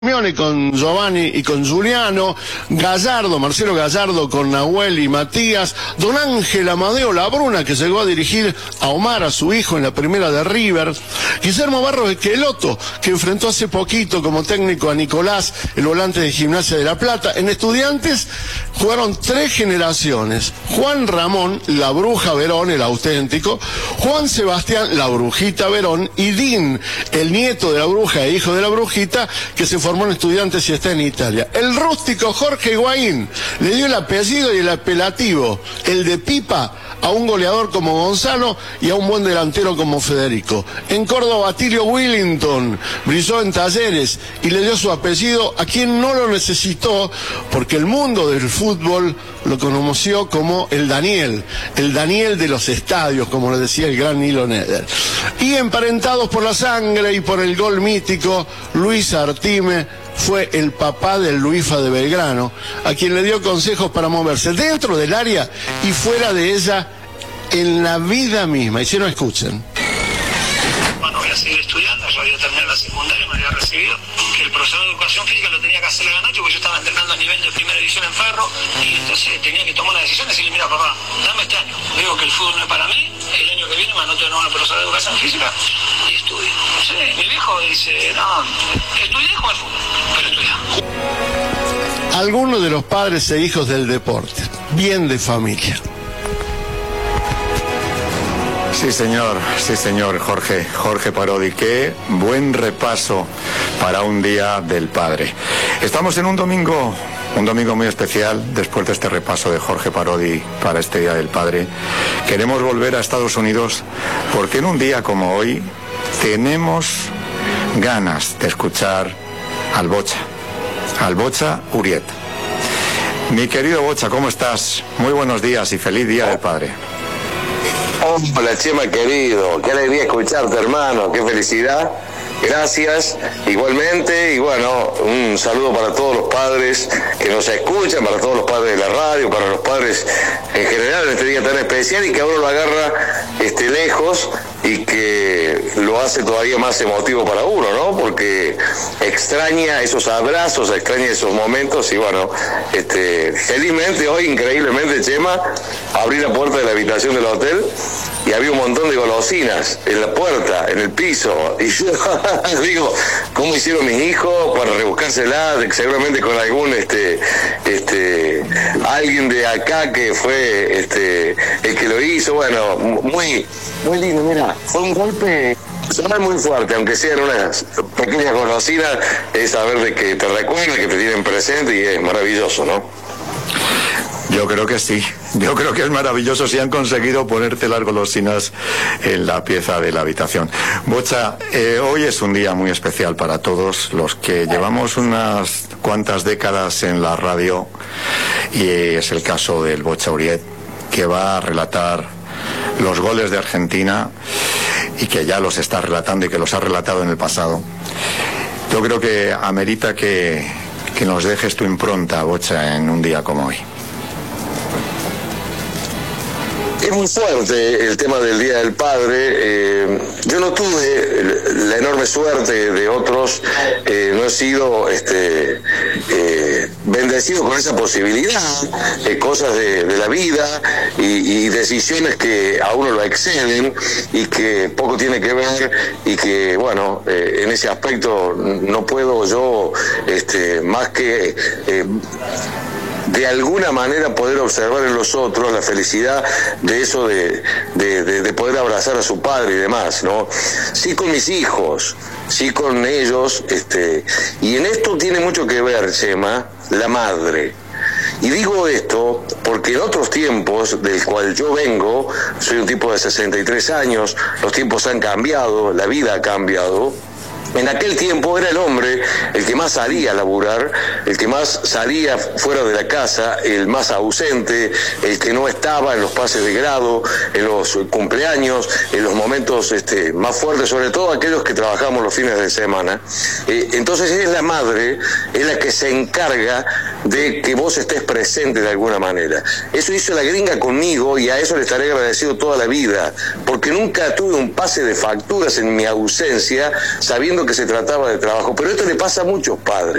con Giovanni y con Giuliano, Gallardo, Marcelo Gallardo con Nahuel y Matías, don Ángel Amadeo Labruna, que llegó a dirigir a Omar, a su hijo, en la primera de River, Guillermo Barros Esqueloto, que enfrentó hace poquito como técnico a Nicolás, el volante de Gimnasia de La Plata. En Estudiantes jugaron 3 generaciones: Juan Ramón, la Bruja Verón, el auténtico, Juan Sebastián, la Brujita Verón, y Dean, el nieto de la Bruja e hijo de la Brujita, que se formó en Estudiantes y está en Italia. El rústico Jorge Higuaín le dio el apellido y el apelativo, el de Pipa, a un goleador como Gonzalo y a un buen delantero como Federico. En Córdoba, Atilio Willington brilló en Talleres y le dio su apellido a quien no lo necesitó, porque el mundo del fútbol lo conoció como el Daniel de los estadios, como le decía el gran Nilo Neder. Y emparentados por la sangre y por el gol mítico, Luis Artime fue el papá del Luifa de Belgrano, a quien le dio consejos para moverse dentro del área y fuera de ella en la vida misma. Y si no, escuchen. Bueno, voy a seguir estudiando, yo había terminado la secundaria, me había recibido, que el profesor de educación física lo tenía que hacer a la noche, porque yo estaba entrenando a nivel de primera división en Ferro, y entonces tenía que tomar una decisión y decirle: mira, papá, dame este año, digo que el fútbol no es para mí, el año que viene me anoto de nuevo a la profesora de educación física y estudio. No sé, mi viejo dice: no, estudié con el fútbol, pero estudiá. Algunos de los padres e hijos del deporte, bien de familia. Sí, señor, Jorge Parodi. Qué buen repaso para un día del padre. Estamos en un domingo muy especial. Después de este repaso de Jorge Parodi para este día del padre, queremos volver a Estados Unidos, porque en un día como hoy tenemos ganas de escuchar al Bocha Uriet. Mi querido Bocha, ¿cómo estás? Muy buenos días y feliz día del padre. Hola, Chema querido, qué alegría escucharte, hermano, qué felicidad. Gracias, igualmente, y bueno, un saludo para todos los padres que nos escuchan, para todos los padres de la radio, para los padres en general en este día tan especial, y que a uno lo agarra lejos y que lo hace todavía más emotivo para uno, ¿no? Porque extraña esos abrazos, extraña esos momentos, y bueno, felizmente hoy, increíblemente, Chema, abrí la puerta de la habitación del hotel y había un montón de golosinas en la puerta, en el piso, y yo digo, ¿cómo hicieron mis hijos para rebuscárselas? Seguramente con algún alguien de acá que fue el que lo hizo. Bueno, muy lindo. Mira, fue un golpe personal muy fuerte, aunque sean unas pequeñas golosinas, es saber de que te recuerdan, que te tienen presente, y es maravilloso, ¿no? Yo creo que sí, yo creo que es maravilloso si han conseguido ponerte las golosinas en la pieza de la habitación. Bocha, hoy es un día muy especial para todos los que llevamos unas cuantas décadas en la radio, y es el caso del Bocha Uriet, que va a relatar los goles de Argentina, y que ya los está relatando y que los ha relatado en el pasado. Yo creo que amerita que nos dejes tu impronta, Bocha, en un día como hoy. Es muy fuerte el tema del Día del Padre. Yo no tuve la enorme suerte de otros, no he sido bendecido con esa posibilidad, cosas de la vida y decisiones que a uno lo exceden y que poco tiene que ver, y que bueno, en ese aspecto no puedo yo más que de alguna manera poder observar en los otros la felicidad de eso, de poder abrazar a su padre y demás, ¿no? Sí, con mis hijos, sí, con ellos, y en esto tiene mucho que ver, Chema, la madre. Y digo esto porque en otros tiempos del cual yo vengo, soy un tipo de 63 años, los tiempos han cambiado, la vida ha cambiado. En aquel tiempo era el hombre el que más salía a laburar, el que más salía fuera de la casa, el más ausente, el que no estaba en los pases de grado, en los cumpleaños, en los momentos más fuertes, sobre todo aquellos que trabajamos los fines de semana. Entonces es la madre, es la que se encarga de que vos estés presente de alguna manera. Eso hizo la gringa conmigo y a eso le estaré agradecido toda la vida, porque nunca tuve un pase de facturas en mi ausencia sabiendo que se trataba de trabajo. Pero esto le pasa a muchos padres.